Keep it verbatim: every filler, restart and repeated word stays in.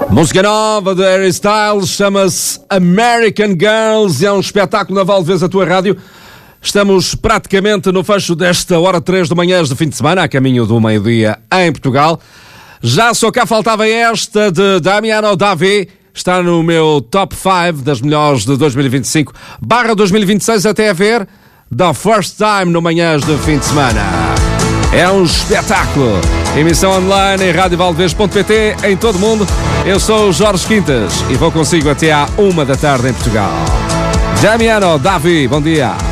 Música nova de Harry Styles, chama-se American Girls e é um espetáculo na Valdevez, a tua rádio. Estamos praticamente no fecho desta hora três da manhã de fim de semana, a caminho do meio-dia em Portugal. Já só cá faltava esta de Damiano Davi, está no meu top cinco das melhores de dois mil e vinte e cinco barra dois mil e vinte e seis, até a ver, The First Time no Manhãs de Fim de Semana. É um espetáculo. Emissão online em rádio valdevez ponto pt em todo o mundo. Eu sou o Jorge Quintas e vou consigo até à uma da tarde em Portugal. Damiano Davi, bom dia.